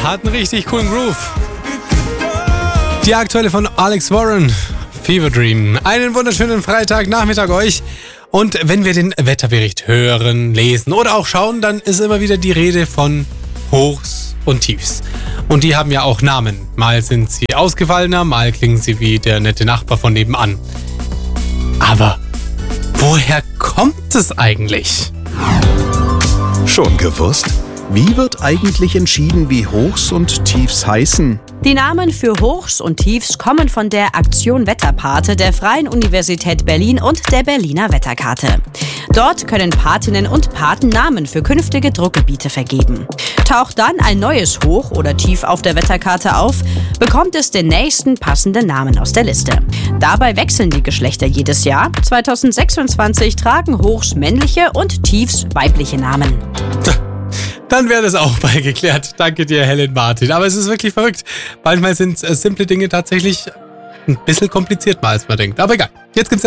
hat einen richtig coolen Groove. Die aktuelle von Alex Warren, Fever Dream. Einen wunderschönen Freitagnachmittag euch. Und wenn wir den Wetterbericht hören, lesen oder auch schauen, dann ist immer wieder die Rede von Hochs und Tiefs. Und die haben ja auch Namen. Mal sind sie ausgefallener, mal klingen sie wie der nette Nachbar von nebenan. Aber woher kommt es eigentlich? Schon gewusst? Wie wird eigentlich entschieden, wie Hochs und Tiefs heißen? Die Namen für Hochs und Tiefs kommen von der Aktion Wetterpate der Freien Universität Berlin und der Berliner Wetterkarte. Dort können Patinnen und Paten Namen für künftige Druckgebiete vergeben. Taucht dann ein neues Hoch oder Tief auf der Wetterkarte auf, bekommt es den nächsten passenden Namen aus der Liste. Dabei wechseln die Geschlechter jedes Jahr. 2026 tragen Hochs männliche und Tiefs weibliche Namen. Dann wäre das auch mal geklärt. Danke dir, Helen Martin. Aber es ist wirklich verrückt. Manchmal sind simple Dinge tatsächlich ein bisschen kompliziert, mal als man denkt. Aber egal. Jetzt gibt's